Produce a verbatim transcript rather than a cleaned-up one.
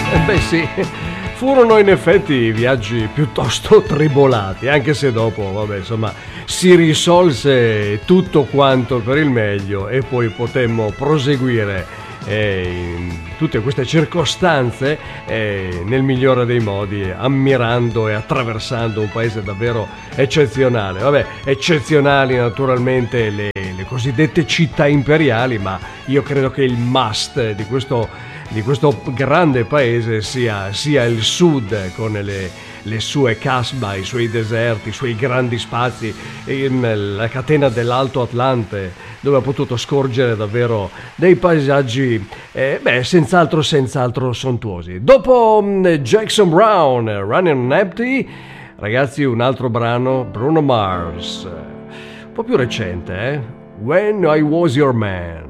Beh sì, furono in effetti viaggi piuttosto tribolati, anche se dopo, vabbè, insomma, si risolse tutto quanto per il meglio e poi potemmo proseguire eh, in tutte queste circostanze eh, nel migliore dei modi, ammirando e attraversando un paese davvero eccezionale. Vabbè, eccezionali naturalmente le, le cosiddette città imperiali, ma io credo che il must di questo di questo grande paese sia, sia il sud, con le, le sue casba, i suoi deserti, i suoi grandi spazi, in, la catena dell'Alto Atlante, dove ha potuto scorgere davvero dei paesaggi eh, beh, senz'altro senz'altro sontuosi. Dopo um, Jackson Brown, Running on Empty, ragazzi, un altro brano, Bruno Mars, un po' più recente, eh? When I Was Your Man.